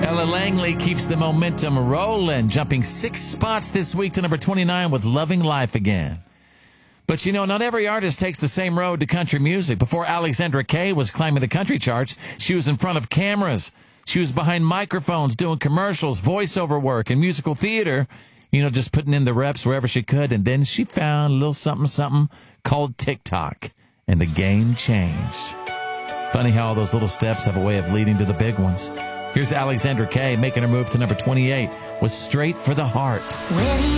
Ella Langley keeps the momentum rolling, jumping 6 spots this week to number 29 with Loving Life Again. But you know, not every artist takes the same road to country music. Before Alexandra Kay was climbing the country charts, she was in front of cameras. She was behind microphones, doing commercials, voiceover work, and musical theater. You know, just putting in the reps wherever she could. And then she found a little something called TikTok. And the game changed. Funny how all those little steps have a way of leading to the big ones. Here's Alexandra Kay making her move to number 28 with Straight for the Heart.